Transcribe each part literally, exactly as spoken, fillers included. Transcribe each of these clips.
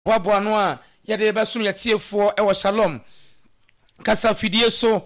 Wabo no a ye de be sum ye tiefo e wo Shalom kasa fidie so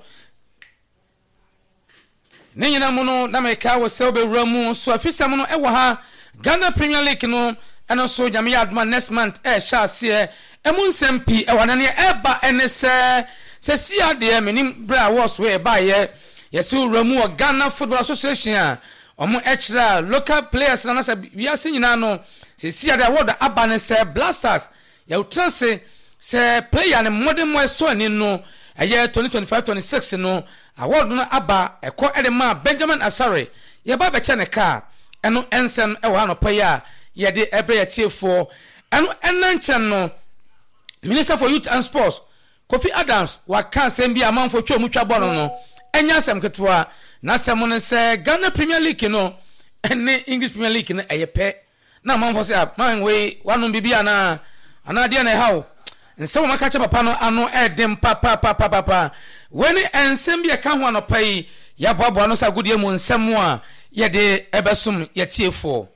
ne nyina mu no na meka wo se obewura mu so afisam no e wo ha Ghana Premier League no eno so nyame yadma next month e sha ase e mu nsempi e wana ne e ba ene se se si ade me nim bra was we ba ye yesi ura mu o Ghana Football Association a omo extra local players na na se biase nyina no se si ade award aba ne se Blasters ya utranse se player ne modern mo so ani no eye twenty twenty-five twenty-six no award no aba eko edema Benjamin Asare ye ba be che ne ka eno ensen e wa no paya ye de ebe ye tiefo eno enanchen no Minister for Youth and Sports Kofi Adams wa kan sem bi amanfo twa mu twa bono no enya sem ketwa na sem no se Ghana Premier League no ene English Premier League no eyepe na amanfo se man we wanu bibia na ana dia na hawo nsem maka cha papa no ano edem papa papa papa weni ensem bi ka ho anopai ya boabo no sa godie mu nsem a ye de ebesum ye tiefo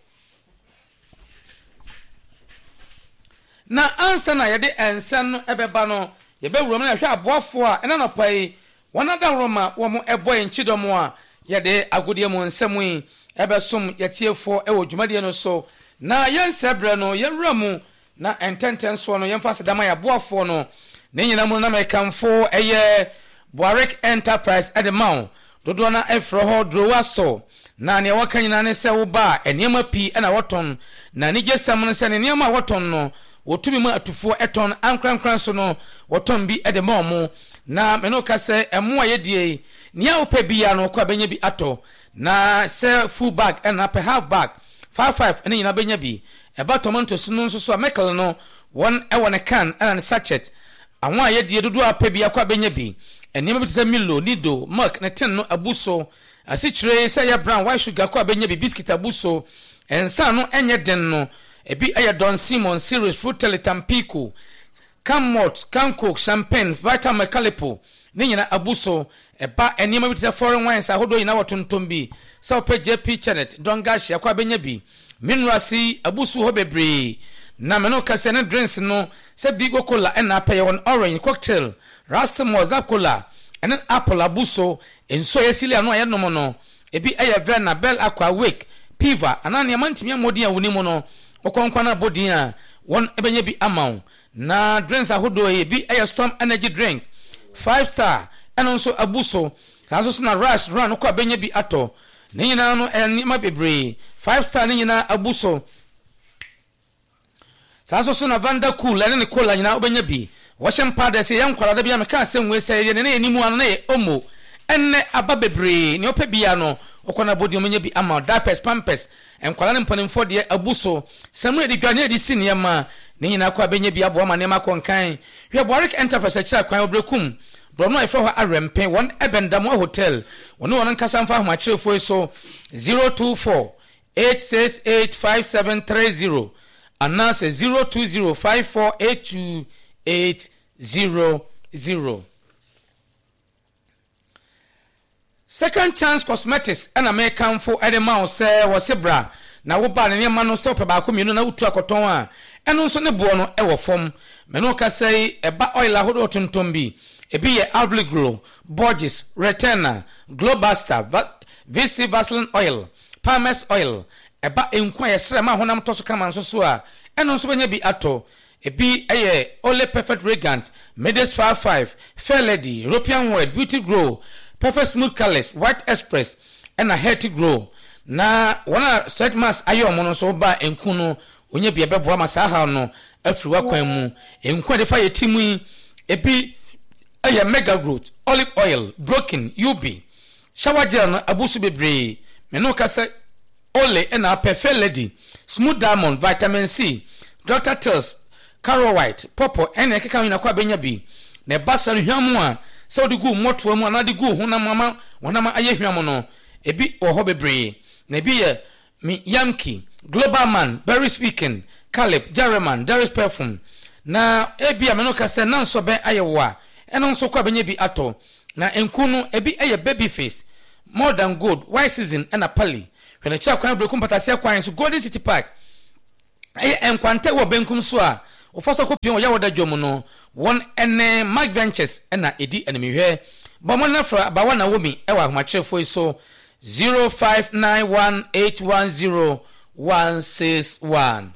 na ansa na ye de ensem no ebeba no ye be wuro na hwe aboafo a ena nopai wona da roma wo mo eboy nchidomo a ye de agodie mu nsem yi ebesum ye tiefo e wo dwumadie no so na yen sebre no ye wura mu na ententen so no yemfa sedama ya boafo no ne nyina mu na mekamfo eye Boarek Enterprise edemaw dodo na efro ho drowaso na ne waka nyina ne se wo ba enema pi na woton na ne gesam no se ne nema woton no wotumi mu atufo eton ankrankran so no woton bi edemaw mu na meno ka se emo ayedie nia opa bia no kwa benya bi ato na se full bag and up half bag five five ene nyina benya bi eba tomatoes no nso so mekel no one e won can and sachet awon ayedie dodo apa bia kwa benya bi enima bi tse Milo Nido Mark na ten no abuso asichire say ya brown white sugar kwa benya bi biscuit abuso ensa no enye den no ebi aya Don Simon series fruit Tampico Camot Cancook champagne vitamin calipo ne nyina abuso eba enima bi tse foreign wines ahodo ina wotontom bi so pe J P Chanet don gashi kwa benya bi minrasi abusu ho bebre na meno kase ne drinks no se bigo cola and apple on orange cocktail rasta moza cola and an apple abuso enso yesili anu aye no no ebi eye Verna Bell Aqua Wake Piva anani amantimi amodi a woni mo no okonkwa na bodin a won ebenye bi amaw na drinks ahodo ebi eye Storm energy drink five star enonso abuso kanso na rush run ko abenye bi ato ne nyina no eni ma bebre five star ne nyina abuso sanso so na Vanda Cool ene ne cola nyina obenya bi washem pada se yan kwala da bia me ka senwe se ne ne enimu anu ne omo enne aba bebre ne opa bia no okona bodi omenya bi ama diapers pampers enkwala ne mpanimfo de abuso samu edi dwane edi sinema ne nyina kwa benya bi abo ama ne makonkan hwe Boarek Enterprise cha kwan obrekum Brono ifo ha arempe won ebendamo hotel won won nkasa mfa ho achirefo so zero two four eight six eight five seven three zero anase zero two zero five four eight two eight zero zero. Second Chance Cosmetics and American for Edema say was bra na wo ba ne ma no se opeba ko mienu na utu akoton a eno nso ne bo no e wo fom me no ka say eba oil ahodo tonton bi ebi ye Avliglo Borges Retina Globalstar V C Vaseline oil Palmer's oil eba enkwa ye sre ma honam to so kama nso so a eno nso benya bi ato ebi eye Ole Perfect Regant Medes five five Fair Lady European World Beauty Grow Perfect Smooth Colors White Express and a Healthy Grow na wana straight mass ayo mo no so ba enku no onye bia bebo amasa ha no afiri wakwan mu enku de fa yetimu ebi eye Mega Growth Olive Oil Broken U B Shower Gel na abusu bebre me no kasa Ole and a Perfect Lady Smooth Diamond Vitamin C Doctor Teals Carol White Popo and ekeka ina kwa benya bi na basari hwamu a se odigu moto mu na digu honam mama wonam aye hwamu no ebi oho bebre na ebi ye mi Yankee Global Man Berry Speaking Caleb Jerryman Darius Perfume na ebi ameno ka se na nso ben ayewa eno nso kwa benya bi ato na enkunu ebi eye Babyface More Than Good White Season and a Pali when a child kwan brekum patase kwan so Golden City Park eye enkwante wo benkum so a ofoso kopia o ya woda dwom no won ene Mike Ventures na edi enimihwe bomo na fra ba wana womi e wa ahomachefo so zero five nine one eight one zero one six one.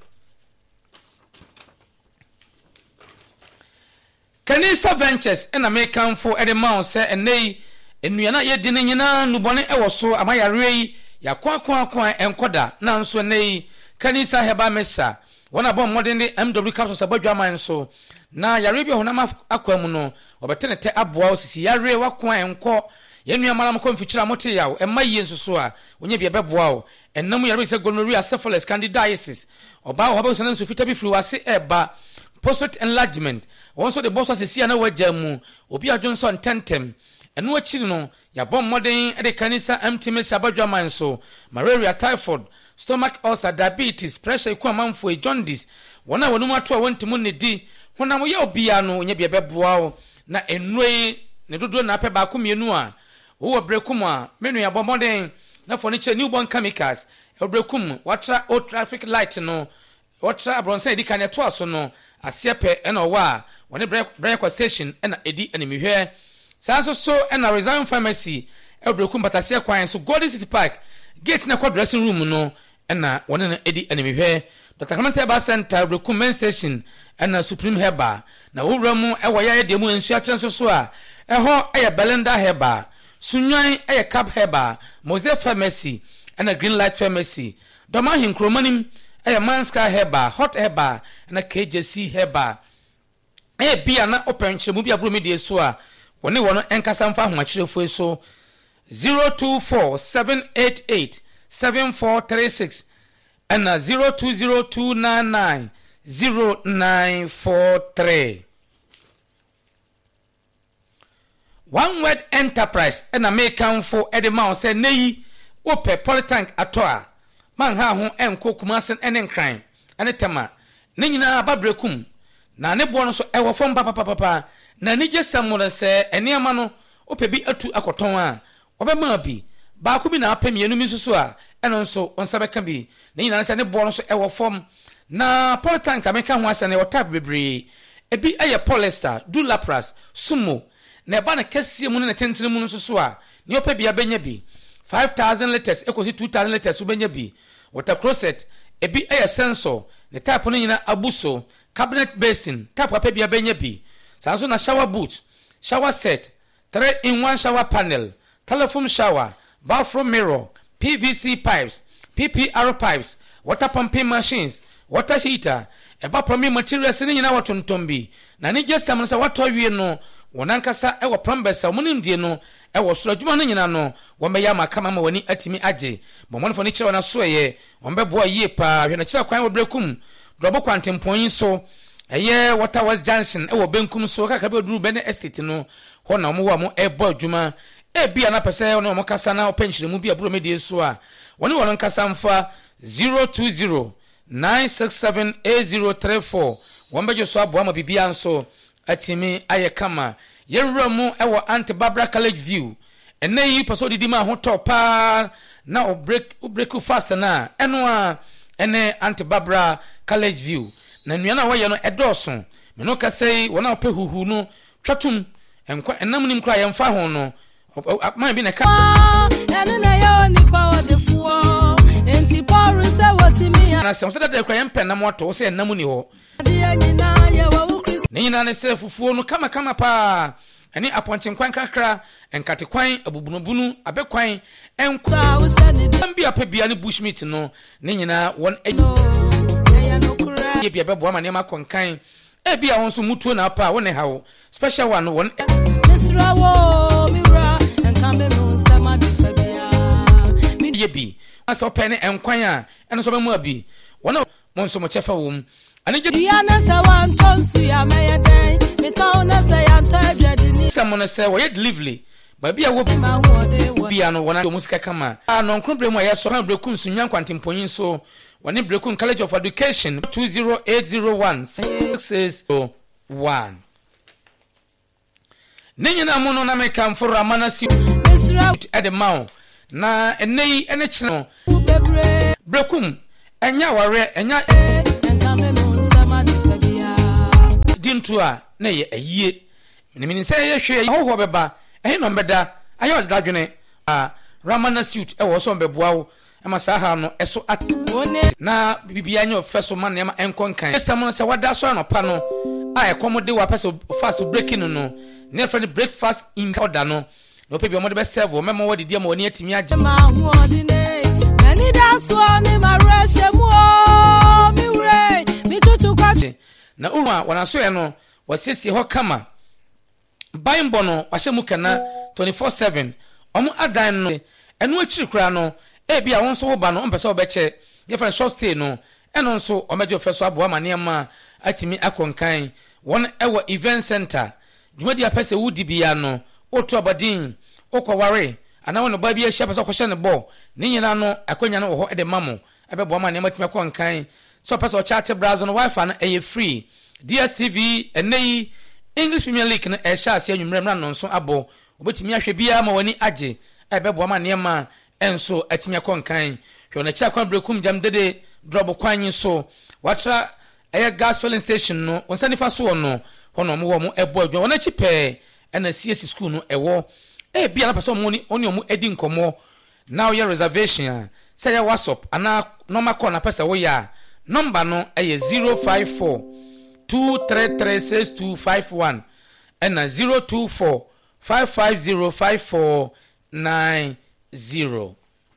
Kanisa Ventures ena mekan fo ede ma se enei enuana ye di ne nyina nubone e wo so amayare ya kwa kwa kwa enkoda na nso enei Kanisa heba mesa wana bom modern de M W capsule sabadwaman so na yare bi honam akwamu no obetene te aboa osisi yare wakwa enko yenua mara mko mfichira mote yawo emaye nsuso a onye bi ebeboa o enam yare se gonorrhea syphilis candidiasis oba ho ba so nso fita bi firi wase eba prostate enlargement wonso de boss asisi na wajamu obi ajonson tentem enu achiri no ya bom modern de Kanisa M T M sabadwaman so malaria, typhoid, stomach ulcer, diabetes, pressure ku amanfo e jaundice wona wonum ato a wontimu ne di honam ye obia no nya bia beboa o na enui ne dodo na pe ba ko mienu a wo brekum a menu ya bomoden na furniture newborn chemicals e brekum watra o traffic light no watra abronsa edi kan eto aso no asiepe ena wa woni break station ena edi enimihwe saso so ena resign pharmacy e brekum batasia kwan so Golden City Park gate na kwa dressing room no ena woni na edi enimihwe Doctor Kamante Herbal Center brekum main station ena Supreme Herbal na wuramu e waya e demu ensu atrenso so a eho eye Belinda Herbal Sunyan eye Cap Herbal Mose Pharmacy ena Green Light Pharmacy Doma Hinkromanim eye Manska Herbal Hot Herbal ena K J C Herbal eye bia na open chemu bia bro media so a woni wono enkasa mfa ahomachirefo so zero two four seven eight eight seven four three six and zero two zero two nine nine zero nine four three. One Word Enterprise and American for Edemount say nei ope polytank atoa man ha ho enko kumasen enen crime ane tema ne nyina babrekum na ne bo no so ewo fom papa papa na ni jesamure se ene ama no ope bi atu akoton a obema bi ba ko bi na apem yenu mi susu a eno nso onsa beka bi ne nyina se ne bo no so ewo fom na polytank ameka ho ase ne wotap bebre ebi eye polyester dulapras sumo na ba na kese mu na tentene mu susu a ne ope bia benya bi five thousand liters ekosi two thousand liters ubenya bi water closet ebi eye sensor ne type no nyina abuso cabinet basin type ape bia benya bi sanso na shower boot shower set three in one shower panel telephone shower bathroom mirror P V C pipes P P R pipes water pumping machines water heater eba plumbing materials ni nyina watontombi na ni jesam so wato wie no wonankasa ewo plumbers amunim die no ewo soro adwuma no nyina no womeya makama ma wani atimi age bomonfo ni kire wana so ye wombeboa yie pa hwe na kire kwan wobrekum drobo kwantempon so eye water west junction ewo benkum so kaka be duru bene estate no ho na mo wa mo ebo adwuma e bia na pese no mo kasa na openchire mu bia bro medie so a woni wono nkasa mfa zero two zero nine six seven eight zero three four wombejo so aboa ma bibia nso atimi ayekama yewura mu ewo Aunt Barbara College View ene yi paso didi ma ho topa na o break o break fast na eno a ene Aunt Barbara College View na nua na woye no edoso me no kasei wona ope huhu no twatum enko enam nim kra yemfa ho no man bi na ka eno na yo ni power de fuo enti boru se wotimi na se wona da kra yempa na moto se enam ni ho Nina ne se fufuo no kama kama pa ani aponten kwan kakra enkate kwan abubunubunu abekwan enkwa ambia pa bia ne bushmeat no ne nyina won ye bia bebo amane ma konkan e bia won so mutuo na pa won hawo special one won misrawo mira enkambe no nsama de fabia mi ye bi aso pene enkwan a eno so be mu abi won mo so mo chefa wom Anije yana sawan tonsu ya meyeden mi tauna say antabedini Someone say we delivery ba bia wo bia no wona musika kama anon kronbre mu ayeso han brekum sunyan kwantimponyin so woni brekum College of Education two zero eight zero one six one Ninyina mono na meka mforo amana si edemaw na enei ene chino brekum enya ware enya ntu a na ye ayie menimini se ye hwe hoho beba ehe no mbeda ayo dadwene a Ramana suit e wo so mbeboa wo ema sa ha no eso at na bibia nya ofeso ma na ema enkonkan esam se wada so no pa no a ekomode wa peso fast breaking no ne friend breakfast in order no no pe bi mo de be serve memo wo de dia ma woni atimi age ma ho odine ani da so ni ma reshe mu o mi wure mi tutu kwache na urwa wana so ye no wasiesie ho kama baimbo no wahye mu kana twenty-four seven omo adan no enu akiri kura no e bia won so wo ba no ompese obeche different short stay no eno nso omeje ofeso abo amane ma atimi akonkan won ewo event center dwumadi apese wudi bia no oto abadin okoware ana won ba bia hia pese kwhye ne bo ne nyina no akonya no wo ho ede mamo ebebo amane ma atimi akonkan so pese o chat browser no wifi na e free D S T V enei English Premier League na e sha ase anwumremra no nso abo obetimi ahwe bia ma wani age ebebo amane ma enso atimi akonkan hwe na cha kwan brekum jam dede drop kwan so watra eye gas filling station no onsani fa so no hono mo wo mo ebo adwa wona chipe na C S school no ewo e bia na person mo ni oni omo edi nkomo now your reservation say your WhatsApp ana normal call na person wo ya number no eye zero five four two three three six two five one and zero two four five five zero five four nine zero.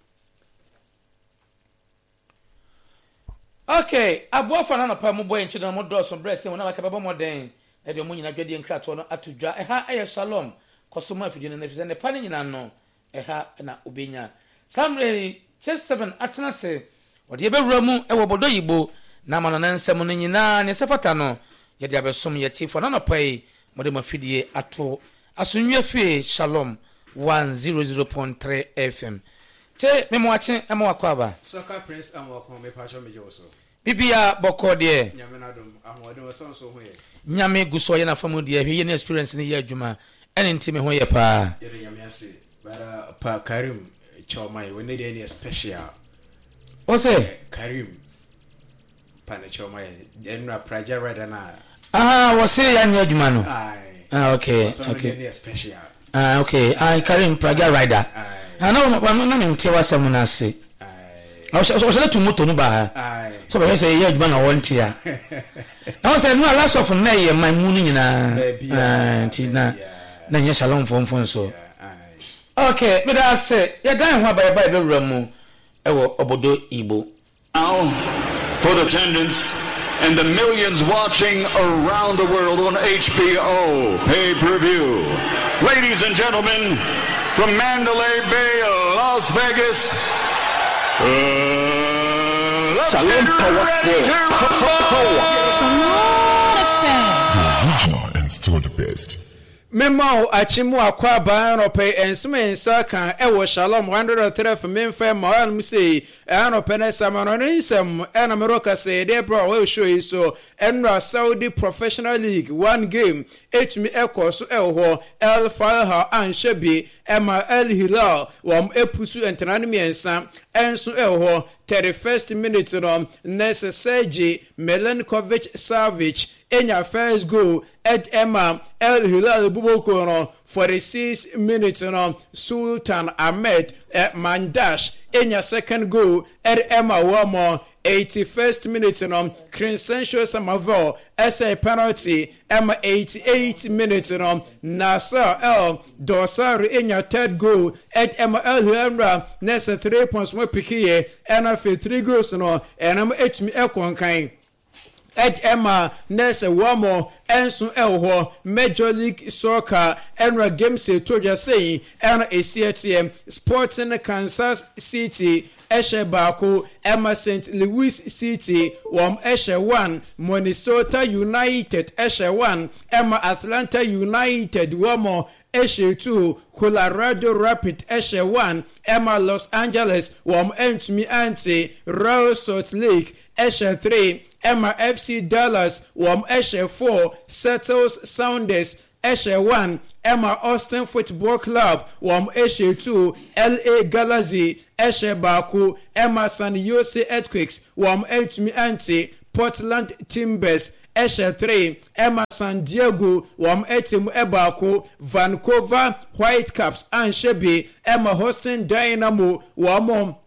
Okay, abo fa na pa mo boy nchi na mo do so brese wona ka baba mo den e de mo nyina dwade nkrato no atudwa e ha e shalom kosoma afidi na nafise ne pa ne nyina no e ha na obenya samre chesteven atenase wode be wura mu e wo bodo yibo na ma na nsem no nyina ne sefata no ye de abesom ye tifo na no pai mo de mafidie ato asunwe fie shalom one hundred point three F M. Che memo ache emo akwaba. Soccer Prince am welcome me pacho me joso. Bibia boko de. Nyame na dom ahode wo so so ho ye. Nyame guso ye na famu de hwe ye na experience ni ye adwuma. Ene ntime ho ye pa. Ye nyame ase. Bara pa Karim Chomai we need any special. O say Karim pa na Chomai enra praja rider na. Ah, wo say ya nya adwuma no. Ai. Ah okay, so okay. Any special. Ah okay. I Karim praja rider. I know na me mte wasam na ase. Ai. So so so to moto no ba ha. Ai. So be say ye adwuma na wonte a. I say no last of na ye man mu nyina. Ah, ti na na nye shalom fonfon so. Okay, me da say ye dan ho ba ba be wura mu e wo obodo Igbo. Now for the attendance and the millions watching around the world on H B O pay-per-view. Ladies and gentlemen, from Mandalay Bay, Las Vegas, uh, let's Shalom get Power ready to rumble! Original and still the best. Memo achimu akwa ba rope ensuma ensa kan ewo shalom one hundred three for memfa ma wan say anope na samano nsem ena meroka say dey bro we show you so enra Saudi Professional League one game etumi ekoso eho El Falha an Shebi Emma El Hilal wam epusu entrani miensa enso eho thirty-first minute no Nese Sergey Milenkovic Savic enya first goal at Emma El Hilal Buboko no forty-six minutes no Sultan Ahmed at Mandash enya second goal at Emma Wamo eighty-first minute no Crescencio Samavel as a penalty Emma eighty-eight minutes no Nasser El Dorsari enya third goal at Emma El Hilal Nese three points mo pikiye ena fe three goals no enam etumi ekonkan at Emma Nessa Wamo Enso Elho Major League Soccer Enra Games Toja say Enra A C T M Sporting Kansas City Eshe Baku Emma Saint Louis City Wam Eshe one Minnesota United Eshe one Emma Atlanta United Wamo Eshe two Colorado Rapid Eshe one Emma Los Angeles Wam Entumi Anti Royal Salt Lake Eshe three Emma F C Dallas Wam Eshe four Settles Sounders Eshe one Emma Austin Football Club Wam Eshe two L A Galaxy Eshe Baku Emma San Jose Earthquakes Wam Entumi Anti Portland Timbers Eshe three Emma San Diego wɔn etim ɛbaako Vancouver Whitecaps anhyɛ bi ɛma Houston Dynamo wɔn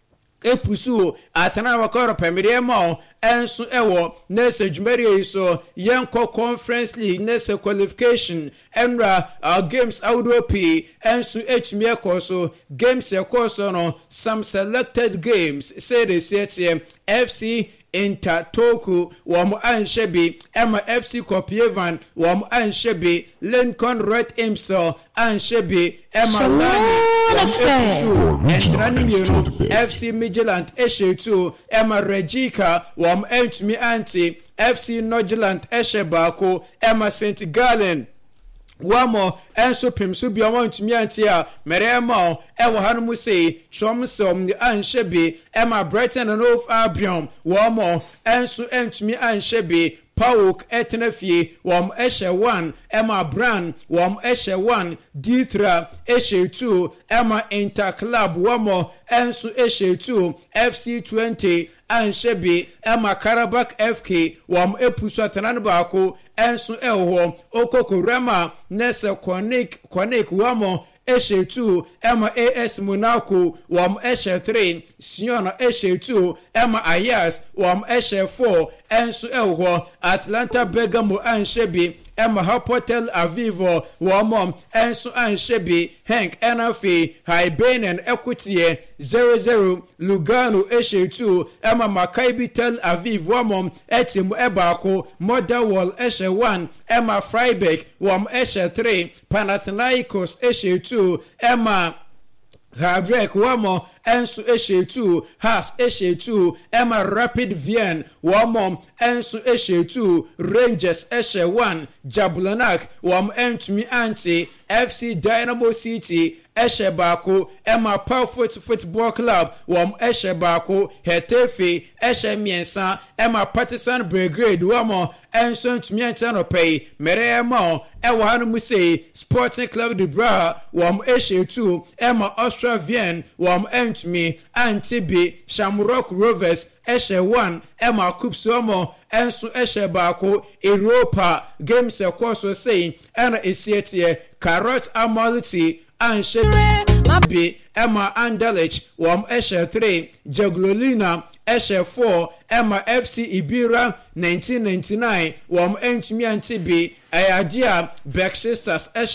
epusu atana wakoro pemire ma enso ewo nese dwumari so yenko Conference League nese qualification enra our games awdopi enso etumi ekoso games ekoso no some selected games say the city F C Intertoku wɔn anhyɛ bi ɛma F C Kopievan wɔn anhyɛ bi Lincoln Red Imsel anhyɛ bi ɛma Lani wɔn epusu F C Midland ɛhyɛ tu ɛma Regika wɔn ɛntumi anti F C Nordjylland ɛhyɛ baako ɛma Saint Gallen wamo enso pimsu bi omo ntumi anti a merema ewo hanumu sei shomsom ni anshebi ema Brighton and Hove Albion wamo enso entumi anshebi Pauk etnefie wam eshe one Emma Brand wam eshe one Dithra eshe two Emma Interclub wamo enso eshe two F C twenty anshebi Emma Karabakh F K wam epusu atanan baako enso ewo Okokorema nese Konik Konik wamo eshe two Emma A S Monaco wam eshe three Siona eshe two Emma Ayas wam eshe four enso ewo Atlanta Bergamo anshebi Emma Hotel Avivo wam enso anshebi Henk Enafi Hibernian Equity zero zero Lugano eshe two Emma Maccabi Tel Aviv wam etim ebako Motherwell eshe one Emma Freiburg wam eshe three Panathinaikos eshe two Emma Havrek wamo enso eshe two Has eshe two Emma Rapid Vienna wamo enso eshe two Rangers eshe one Jablonak wam entumi anti F C Dynamo City eshe baako Emma Powerfoot Football Club wam eshe baako Hetefe eshe miensa Emma Partisan Belgrade wamo enso ntumi anti no pay merema ewo hanu sei Sporting Club de Braga wam eshe two Emma Austria Vienna wam entumi anti bi Shamrock Rovers eshe one Emma Kupsuomo enso eshe baako Europa games ekoso sei ena esietie Carrot Amalti anshe bi Emma Anderlecht wam eshe three Jaglolina eshe four Emma F C Ibira nineteen ninety-nine wam entumi anti bi Ayadia Beck Sisters eshe